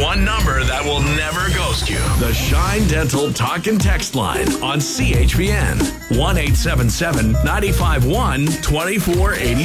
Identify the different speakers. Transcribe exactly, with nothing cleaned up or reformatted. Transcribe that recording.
Speaker 1: one number that will never ghost you. The Shine Dental Talk and Text line on C H P N. one eight seven seven, nine five one, two four eight